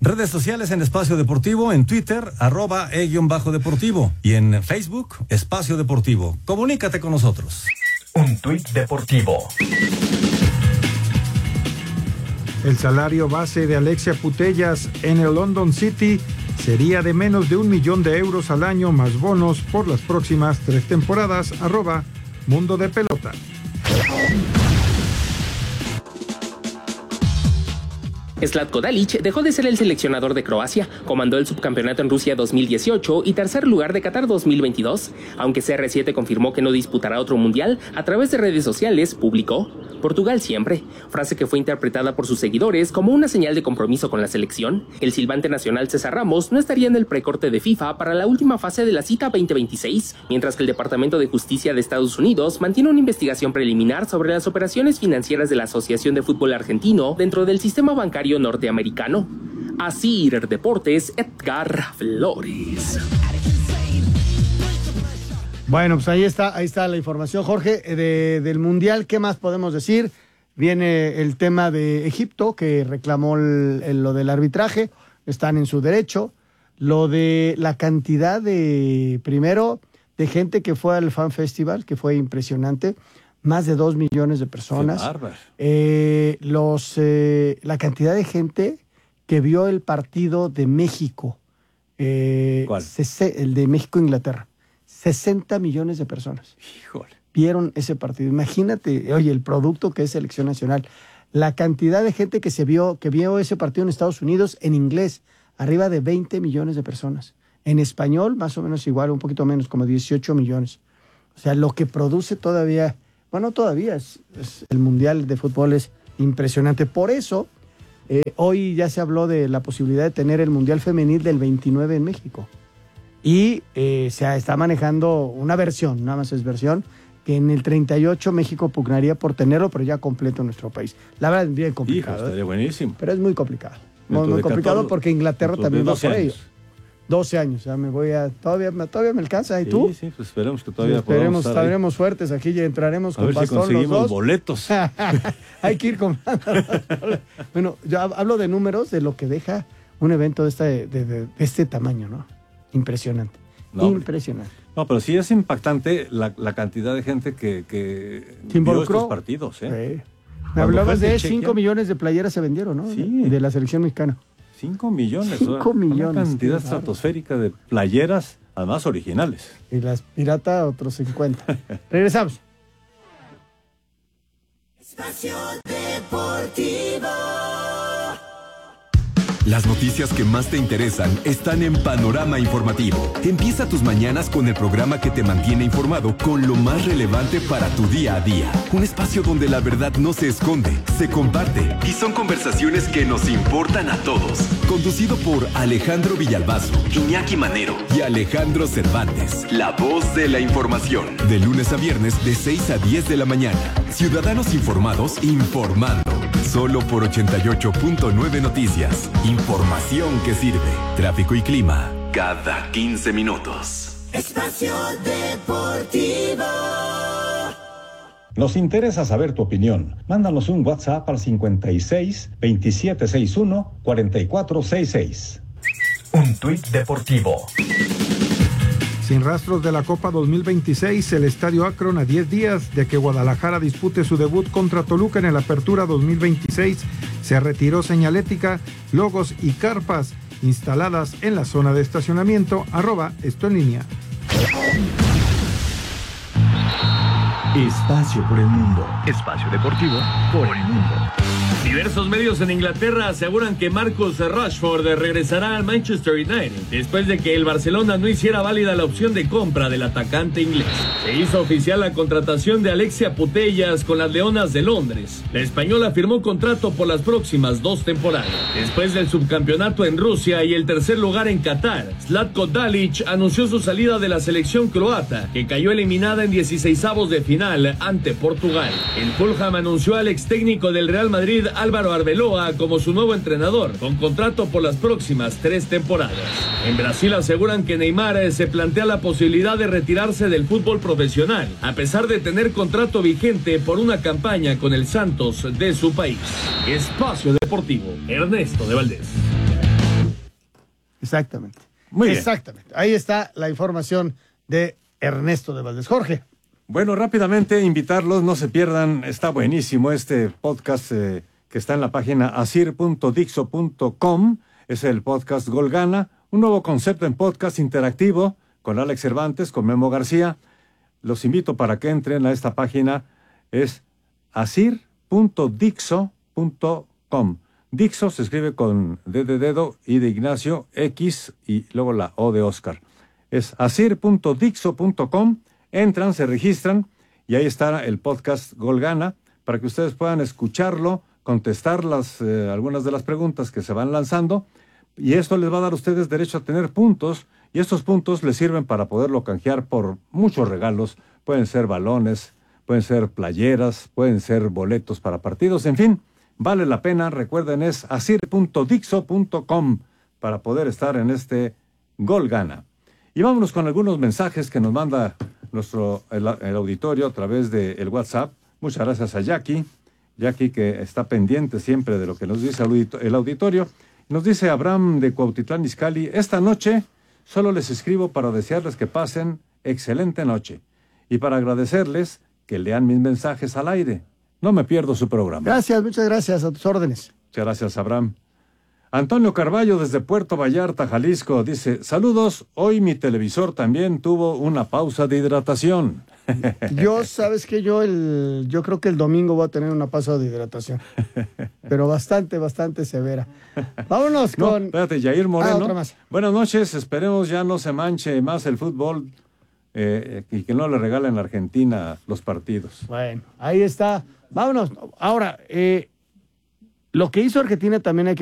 Redes sociales en Espacio Deportivo, en Twitter, @e_deportivo y en Facebook, Espacio Deportivo. Comunícate con nosotros. Un tuit deportivo. El salario base de Alexia Putellas en el London City sería de menos de 1 millón de euros al año más bonos por las próximas 3 temporadas. @Mundo de Pelota. Zlatko Dalic dejó de ser el seleccionador de Croacia, comandó el subcampeonato en Rusia 2018 y tercer lugar de Qatar 2022. Aunque CR7 confirmó que no disputará otro mundial, a través de redes sociales publicó: Portugal siempre, frase que fue interpretada por sus seguidores como una señal de compromiso con la selección. El silbante nacional César Ramos no estaría en el precorte de FIFA para la última fase de la cita 2026, mientras que el Departamento de Justicia de Estados Unidos mantiene una investigación preliminar sobre las operaciones financieras de la Asociación de Fútbol Argentino dentro del sistema bancario norteamericano. Asir Deportes, Edgar Flores. Bueno, pues ahí está la información, Jorge, del Mundial. ¿Qué más podemos decir? Viene el tema de Egipto, que reclamó lo del arbitraje, están en su derecho. Lo de la cantidad de gente que fue al Fan Festival, que fue impresionante, más de 2 millones de personas. ¡Qué bárbaro! La cantidad de gente que vio el partido de México. ¿Cuál? El de México-Inglaterra. 60 millones de personas. Híjole. Vieron ese partido. Imagínate, oye, el producto que es Selección Nacional. La cantidad de gente que vio ese partido en Estados Unidos en inglés, arriba de 20 millones de personas. En español, más o menos igual, un poquito menos, como 18 millones. O sea, lo que produce todavía es el Mundial de Fútbol es impresionante. Por eso, hoy ya se habló de la posibilidad de tener el Mundial Femenil del 29 en México. Y se está manejando una versión, nada más es versión, que en el 38 México pugnaría por tenerlo, pero ya completo en nuestro país. La verdad es bien complicado. Hijo, estaría buenísimo. Pero es muy complicado. Muy complicado porque Inglaterra también va por ello. 12 años, ya me voy a... Todavía me alcanza, ¿y tú? Sí, pues esperemos que todavía estaremos fuertes aquí y entraremos con bastón. A ver si conseguimos los dos. Boletos. Hay que ir comprando. Bueno, yo hablo de números de lo que deja un evento de este tamaño, ¿no? Impresionante. Impresionante. No, pero sí es impactante la cantidad de gente que vio estos partidos. Sí. Me hablabas de 5 millones de playeras se vendieron, ¿no? Sí. De la selección mexicana. 5 millones. 5 millones. Una cantidad estratosférica de playeras, además originales. Y las pirata, otros 50. Regresamos. Espacio Deportivo. Las noticias que más te interesan están en Panorama Informativo. Empieza tus mañanas con el programa que te mantiene informado con lo más relevante para tu día a día. Un espacio donde la verdad no se esconde, se comparte y son conversaciones que nos importan a todos. Conducido por Alejandro Villalbazo, Iñaki Manero y Alejandro Cervantes. La voz de la información. De lunes a viernes de 6 a 10 de la mañana. Ciudadanos informados informando. Solo por 88.9 Noticias. Información que sirve. Tráfico y clima cada 15 minutos. Espacio Deportivo. Nos interesa saber tu opinión. Mándanos un WhatsApp al 56 2761 4466. Un tuit deportivo. Sin rastros de la Copa 2026, el Estadio Akron, a 10 días de que Guadalajara dispute su debut contra Toluca en el Apertura 2026, se retiró señalética, logos y carpas instaladas en la zona de estacionamiento. @Esto en línea. Espacio por el mundo. Espacio deportivo por el mundo. Diversos medios en Inglaterra aseguran que Marcus Rashford regresará al Manchester United después de que el Barcelona no hiciera válida la opción de compra del atacante inglés. Se hizo oficial la contratación de Alexia Putellas con las Leonas de Londres. La española firmó contrato por las próximas 2 temporadas. Después del subcampeonato en Rusia y el tercer lugar en Qatar, Zlatko Dalic anunció su salida de la selección croata, que cayó eliminada en 16avos de final ante Portugal. El Fulham anunció al ex técnico del Real Madrid, Álvaro Arbeloa, como su nuevo entrenador, con contrato por las próximas 3 temporadas. En Brasil aseguran que Neymar se plantea la posibilidad de retirarse del fútbol profesional, a pesar de tener contrato vigente por una campaña con el Santos de su país. Espacio Deportivo, Ernesto de Valdés. Exactamente. Muy bien. Exactamente. Ahí está la información de Ernesto de Valdés. Jorge. Bueno, rápidamente invitarlos, no se pierdan, está buenísimo este podcast que está en la página asir.dixo.com, es el podcast Gol Gana, un nuevo concepto en podcast interactivo con Alex Cervantes, con Memo García. Los invito para que entren a esta página, es asir.dixo.com. Dixo se escribe con D de dedo, I de Ignacio, X y luego la O de Oscar. Es asir.dixo.com, entran, se registran y ahí está el podcast Gol Gana para que ustedes puedan escucharlo, contestar algunas de las preguntas que se van lanzando y esto les va a dar a ustedes derecho a tener puntos y estos puntos les sirven para poderlo canjear por muchos regalos. Pueden ser balones, pueden ser playeras, pueden ser boletos para partidos, en fin, vale la pena. Recuerden, es asir.dixo.com para poder estar en este Gol Gana. Y vámonos con algunos mensajes que nos manda el auditorio a través del WhatsApp. Muchas gracias a Jackie que está pendiente siempre de lo que nos dice el auditorio. Nos dice Abraham de Cuautitlán Izcalli: esta noche solo les escribo para desearles que pasen excelente noche y para agradecerles que lean mis mensajes al aire. No me pierdo su programa. Gracias, muchas gracias, a tus órdenes. Muchas gracias, Abraham. Antonio Carballo desde Puerto Vallarta, Jalisco, dice: saludos, hoy mi televisor también tuvo una pausa de hidratación. Sabes que yo creo que el domingo voy a tener una pausa de hidratación, pero bastante severa. Vámonos con... Espérate, Yair Moreno. otra más. Buenas noches, esperemos ya no se manche más el fútbol y que no le regalen a Argentina los partidos. Bueno, ahí está. Vámonos. Ahora, lo que hizo Argentina también hay que